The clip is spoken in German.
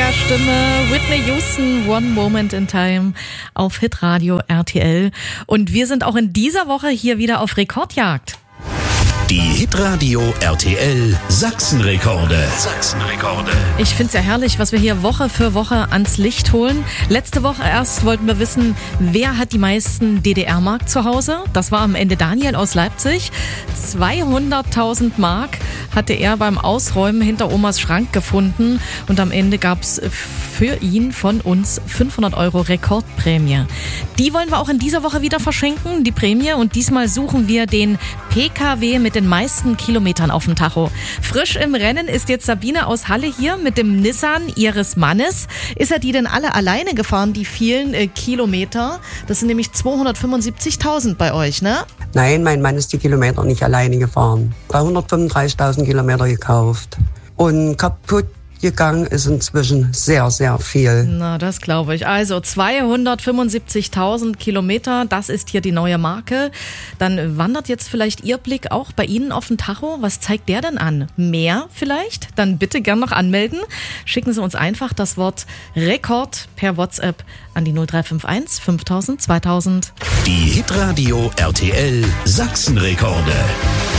Stimme, Whitney Houston, One Moment in Time auf Hitradio RTL. Und wir sind auch in dieser Woche hier wieder auf Rekordjagd. Die Hitradio RTL Sachsenrekorde. Ich finde es ja herrlich, was wir hier Woche für Woche ans Licht holen. Letzte Woche erst wollten wir wissen, wer hat die meisten DDR-Mark zu Hause? Das war am Ende Daniel aus Leipzig. 200.000 Mark hatte er beim Ausräumen hinter Omas Schrank gefunden. Und am Ende gab es für ihn von uns 500 € Rekordprämie. Die wollen wir auch in dieser Woche wieder verschenken, die Prämie. Und diesmal suchen wir den PKW mit den meisten Kilometern auf dem Tacho. Frisch im Rennen ist jetzt Sabine aus Halle hier mit dem Nissan ihres Mannes. Ist er die denn alle alleine gefahren, die vielen Kilometer? Das sind nämlich 275.000 bei euch, ne? Nein, mein Mann ist die Kilometer nicht alleine gefahren. 335.000 Kilometer gekauft. Und kaputt gegangen ist inzwischen sehr, sehr viel. Na, das glaube ich. Also 275.000 Kilometer, das ist hier die neue Marke. Dann wandert jetzt vielleicht Ihr Blick auch bei Ihnen auf den Tacho. Was zeigt der denn an? Mehr vielleicht? Dann bitte gern noch anmelden. Schicken Sie uns einfach das Wort Rekord per WhatsApp an die 0351 5000 2000. Die Hitradio RTL Sachsenrekorde.